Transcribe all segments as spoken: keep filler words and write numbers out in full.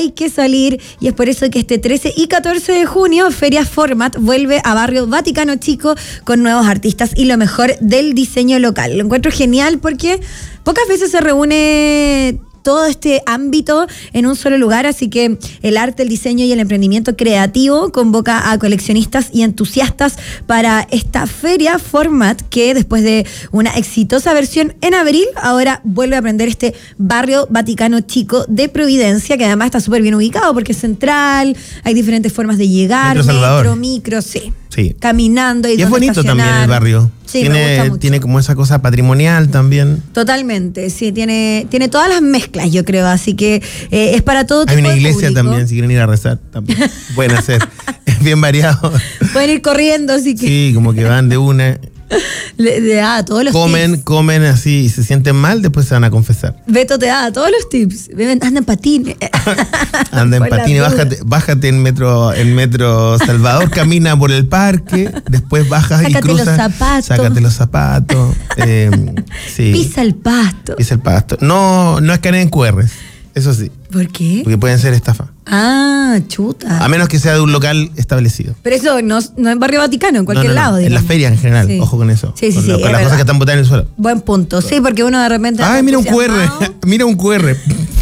hay que salir, y es por eso que este trece y catorce de junio Feria Format vuelve a Barrio Vaticano Chico con nuevos artistas y lo mejor del diseño local. Lo encuentro genial porque pocas veces se reúne todo este ámbito en un solo lugar, así que el arte, el diseño y el emprendimiento creativo convoca a coleccionistas y entusiastas para esta Feria Format, que después de una exitosa versión en abril, ahora vuelve a aprender este Barrio Vaticano Chico de Providencia, que además está súper bien ubicado porque es central, hay diferentes formas de llegar, Metro metro, Salvador. micro, sí. Sí. Caminando. Y, y es bonito estacionar. también el barrio. Sí, tiene, me gusta mucho. Tiene como esa cosa patrimonial también. Totalmente, sí, tiene, tiene todas las mezclas, yo creo, así que eh, es para todo tipo Hay una de iglesia público. también, si quieren ir a rezar, también pueden hacer. Es bien variado. Pueden ir corriendo, así que... Sí, como que van de una. Le, le da todos los Comen, tips. comen así y se sienten mal, después se van a confesar. Beto te da todos los tips. Anda en patines. Anda en Por la patín, duda. bájate, bájate en metro, en metro Salvador, camina por el parque, después bajas Sácate y cruzas. los zapatos. Sácate los zapatos. Eh, sí. Pisa el pasto. Pisa el pasto. No, no escaneen cu erres, eso sí, ¿Por qué? porque pueden ser estafa. Ah, chuta. A menos que sea de un local establecido. Pero eso no, no en Barrio Vaticano, en cualquier No, no, no, lado. en digamos. las ferias en general, Sí. ojo con eso. Sí, sí, con sí, lo- con es las cosas verdad. que están botadas en el suelo. Buen punto. Sí, porque uno de repente... Ay, mira un cu erre, entusiasmado. mira un cu erre.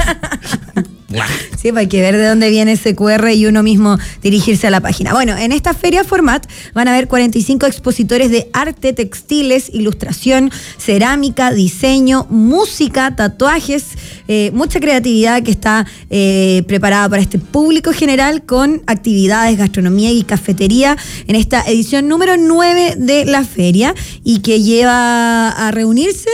Sí, hay que ver de dónde viene ese cu erre y uno mismo dirigirse a la página. Bueno, en esta Feria Format van a haber cuarenta y cinco expositores de arte, textiles, ilustración, cerámica, diseño, música, tatuajes, eh, mucha creatividad que está eh, preparada para este público general con actividades, gastronomía y cafetería en esta edición número nueve de la feria y que lleva a reunirse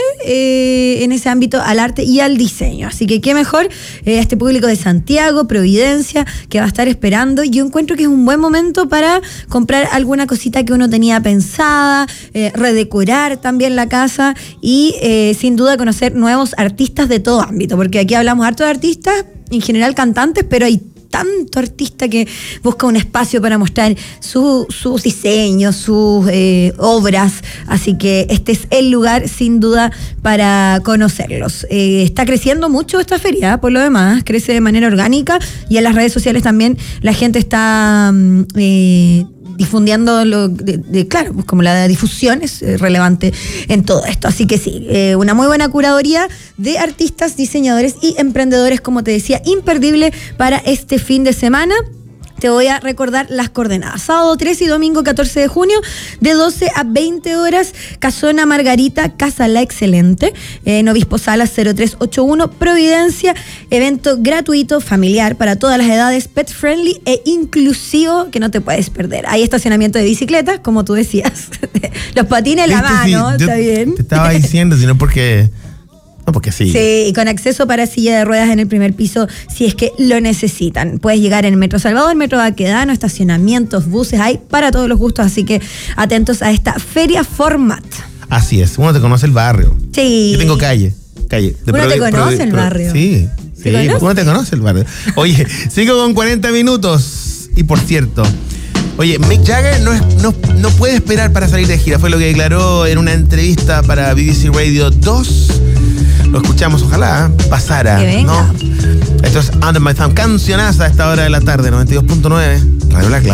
eh, en ese ámbito al arte y al diseño. Así que qué mejor eh, este público de Santiago, Providencia, que va a estar esperando. Yo encuentro que es un buen momento para comprar alguna cosita que uno tenía pensada, eh, redecorar también la casa y eh, sin duda conocer nuevos artistas de todo ámbito, porque aquí hablamos harto de artistas, en general cantantes, pero hay tanto artista que busca un espacio para mostrar su, sus diseños, sus eh, obras, así que este es el lugar sin duda para conocerlos. Eh, está creciendo mucho esta feria, por lo demás, crece de manera orgánica y en las redes sociales también la gente está mm, eh, difundiendo lo de, de, claro, pues como la difusión es eh, relevante en todo esto. Así que sí, eh, una muy buena curaduría de artistas, diseñadores y emprendedores, como te decía, imperdible para este fin de semana. Te voy a recordar las coordenadas. Sábado trece y domingo catorce de junio, de doce a veinte horas, Casona Margarita, Casa La Excelente, en Obispo Salas cero tres ocho uno, Providencia, evento gratuito, familiar, para todas las edades, pet friendly e inclusivo, que no te puedes perder. Hay estacionamiento de bicicletas, como tú decías, los patines en la ¿Viste? mano, Sí, está yo bien. Te estaba diciendo, sino porque. No, porque sí. Sí, y con acceso para silla de ruedas en el primer piso si es que lo necesitan. Puedes llegar en Metro Salvador, Metro Baquedano, estacionamientos, buses, hay para todos los gustos, así que atentos a esta Feria Format. Así es, uno te conoce el barrio. Sí. Yo tengo calle, calle. De Uno te Provi- conoce Provi- el Pro- barrio. Sí, sí, ¿Te conoce? uno te conoce el barrio. Oye, sigo con cuarenta minutos. Y por cierto, oye, Mick Jagger no, es, no, no puede esperar para salir de gira. Fue lo que declaró en una entrevista para B B C Radio dos. Lo escuchamos, ojalá ¿eh? pasara, Que venga. ¿no? Esto es Under My Thumb, cancionaza a esta hora de la tarde, noventa y dos punto nueve, Radio Black.